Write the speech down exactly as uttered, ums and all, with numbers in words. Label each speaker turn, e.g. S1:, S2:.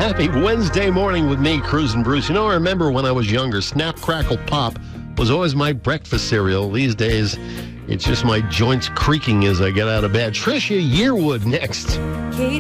S1: Happy Wednesday morning with me, Cruising Bruce. You know, I remember when I was younger, Snap, Crackle, Pop was always my breakfast cereal. These days, it's just my joints creaking as I get out of bed. Trisha Yearwood next.
S2: Katie